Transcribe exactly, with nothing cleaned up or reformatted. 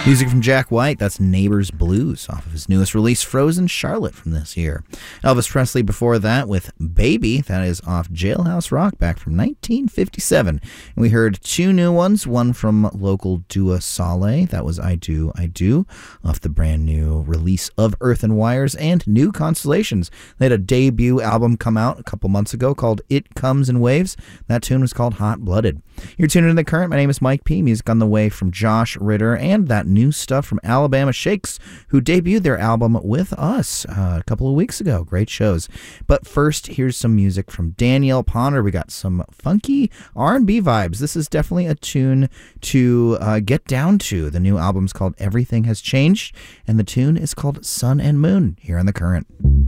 Music from Jack White, that's Neighbors Blues, off of his newest release, Frozen Charlotte, from this year. Elvis Presley before that with Baby, that is off Jailhouse Rock, back from nineteen fifty-seven. And we heard two new ones, one from local Dua Saleh, that was I Do, I Do, off the brand new release of Earth and Wires, and New Constellations. They had a debut album come out a couple months ago called It Comes in Waves. That tune was called Hot Blooded. You're tuned in to The Current. My name is Mike P. Music on the way from Josh Ritter and that new stuff from Alabama Shakes, who debuted their album with us uh, a couple of weeks ago. Great shows. But first, here's some music from Danielle Ponder. We got some funky R and B vibes. This is definitely a tune to uh, get down to. The new album's called Everything Has Changed, and the tune is called Sun and Moon here on The Current.